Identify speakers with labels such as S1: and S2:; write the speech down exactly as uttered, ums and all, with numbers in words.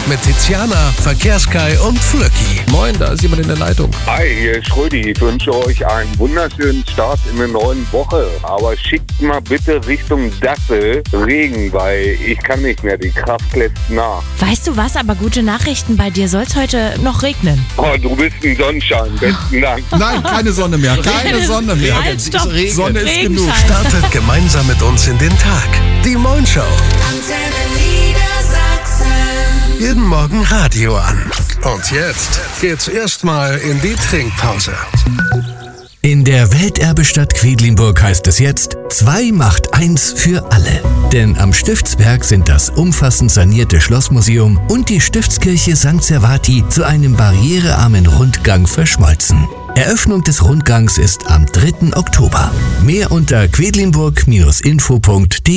S1: mit Tiziana, Verkehrskai und Flöcki.
S2: Moin, da ist jemand in der Leitung.
S3: Hi, hier ist Schrödi. Ich wünsche euch einen wunderschönen Start in der neuen Woche. Aber schickt mal bitte Richtung Dassel Regen, weil ich kann nicht mehr, die Kraft lässt nach.
S4: Weißt du was, aber gute Nachrichten, bei dir soll es heute noch regnen.
S3: Oh, du bist ein Sonnenschein, besten Dank.
S2: Nein, keine Sonne mehr, keine Sonne mehr.
S4: Halt, stopp.
S2: Sonne ist
S4: Regenschein.
S2: genug.
S1: Startet gemeinsam mit uns in den Tag. Die Moin Show. Jeden Morgen Radio an. Und jetzt geht's erstmal in die Trinkpause.
S5: In der Welterbestadt Quedlinburg heißt es jetzt, zwei macht eins für alle. Denn am Stiftsberg sind das umfassend sanierte Schlossmuseum und die Stiftskirche Sankt Servati zu einem barrierearmen Rundgang verschmolzen. Eröffnung des Rundgangs ist am dritten Oktober. Mehr unter quedlinburg Bindestrich info punkt de.